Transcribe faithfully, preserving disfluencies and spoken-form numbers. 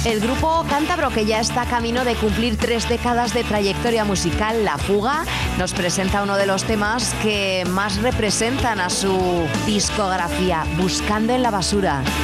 El grupo cántabro, que ya está camino de cumplir tres décadas de trayectoria musical, La Fuga, nos presenta uno de los temas que más representan a su discografía, Buscando en la basura.